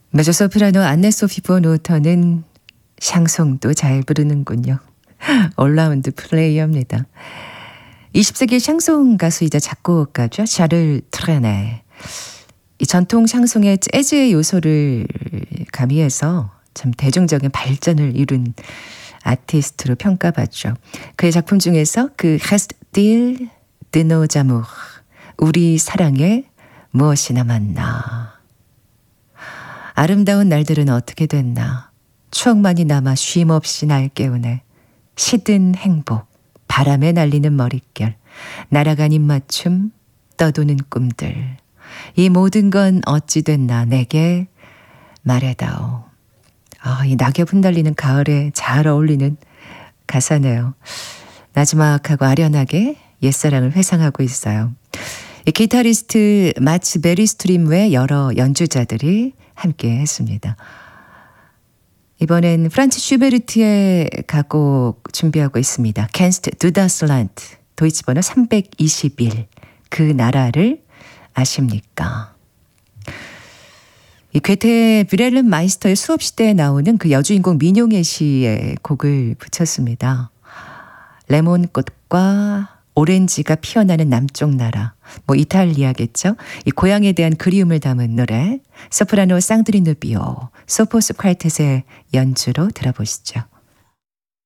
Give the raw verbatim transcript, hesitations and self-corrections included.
메조소프라노 안네소피 보노터는 샹송도 잘 부르는군요. 올라운드 플레이어입니다. 이십 세기 샹송 가수이자 작곡가죠. 샤를 트레네. 이 전통 샹송의 재즈의 요소를 가미해서 참 대중적인 발전을 이룬 아티스트로 평가받죠. 그의 작품 중에서 그 Reste-t-il de nos amours, 우리 사랑에 무엇이 남았나. 아름다운 날들은 어떻게 됐나. 추억만이 남아 쉼없이 날 깨우네. 시든 행복, 바람에 날리는 머릿결, 날아간 입맞춤, 떠도는 꿈들. 이 모든 건 어찌 됐나 내게 말해다오. 아, 이 낙엽 흩날리는 가을에 잘 어울리는 가사네요. 나지막하고 아련하게 옛사랑을 회상하고 있어요. 이 기타리스트 마츠 베리스트림 외 여러 연주자들이 함께 했습니다. 이번엔 프란츠 슈베르트의 가곡 준비하고 있습니다. Kennst du das Land, 도이치 번호 삼백이십일, 그 나라를 아십니까? 이 괴테 뷰렐름 마이스터의 수업 시대에 나오는 그 여주인공 민용의 시에 곡을 붙였습니다. 레몬꽃과 오렌지가 피어나는 남쪽 나라, 뭐 이탈리아겠죠. 이 고향에 대한 그리움을 담은 노래, 소프라노 쌍드리 누비오, 소포스 콰르텟의 연주로 들어보시죠.